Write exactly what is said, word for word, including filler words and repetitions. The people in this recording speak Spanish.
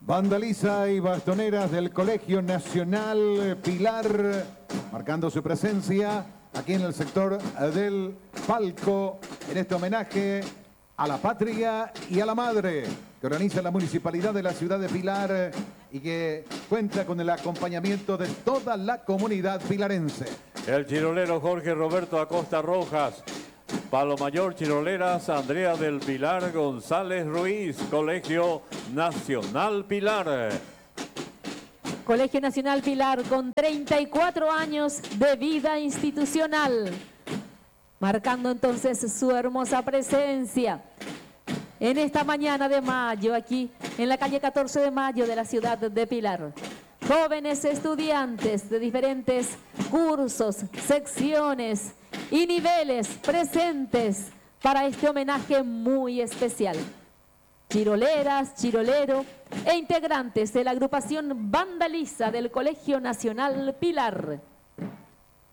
Vandaliza y bastoneras del Colegio Nacional Pilar, marcando su presencia aquí en el sector del palco, en este homenaje a la patria y a la madre, que organiza la Municipalidad de la ciudad de Pilar y que cuenta con el acompañamiento de toda la comunidad pilarense. El chirolero Jorge Roberto Acosta Rojas. Palo Mayor Chiroleras Andrea del Pilar González Ruiz, Colegio Nacional Pilar. Colegio Nacional Pilar con treinta y cuatro años de vida institucional, marcando entonces su hermosa presencia en esta mañana de mayo aquí en la calle catorce de mayo de la ciudad de Pilar. Jóvenes estudiantes de diferentes cursos, secciones y niveles presentes para este homenaje muy especial. Chiroleras, chirolero e integrantes de la agrupación Vandaliza del Colegio Nacional Pilar.